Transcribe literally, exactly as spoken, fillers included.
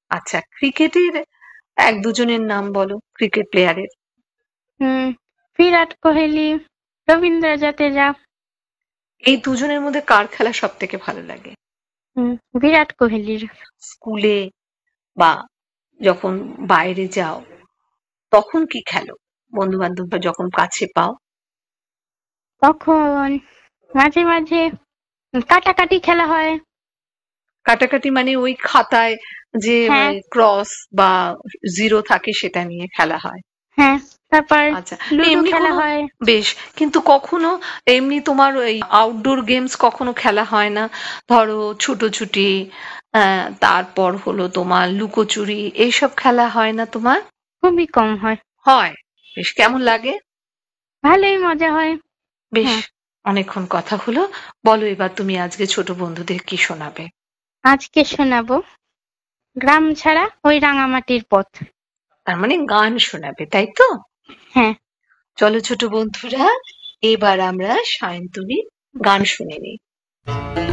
আচ্ছা, ক্রিকেটের এক দুজনের নাম বলো, ক্রিকেট প্লেয়ারের। হুম বিরাট কোহলি, রবীন্দ্র জাদেজা। এই দুজনের মধ্যে কার খেলা সব থেকে ভালো লাগে? হুম বিরাট কোহলির। স্কুলে বা যখন বাইরে যাও তখন কি খেলো? বন্ধু বান্ধবরা যখন কাছে পাও? তখন মাঝে মাঝে কাটাকাটি খেলা হয়। কাটাকাটি মানে ওই খাতায় যে হ্যাঁ ক্রস বা জিরো থাকে সেটা নিয়ে খেলা হয়? হ্যাঁ তারপর আচ্ছা, তো লুডো এমনি খেলা কোনো হয়। বেশ, কিন্তু কখনো এমনি তোমার ওই আউটডোর গেমস কখনো খেলা হয় না? ধরো ছুটোছুটি, আহ তারপর হলো তোমার লুকোচুরি, এইসব খেলা হয় না তোমার? খুবই কম হয়। হয়। বেশ, কেমন লাগে? ভালোই মজা হয়। বেশ, হ্যাঁ, অনেকক্ষণ কথা হলো। বলো এবার তুমি আজকে ছোট বন্ধুদের কি শোনাবে? আজকে শোনাবো গ্রাম ছাড়া ওই রাঙামাটির পথ। তার মানে গান শোনাবে, তাই তো? হ্যাঁ। চলো ছোট বন্ধুরা, এবার আমরা সায়ন্তনীর গান শুনে নিই।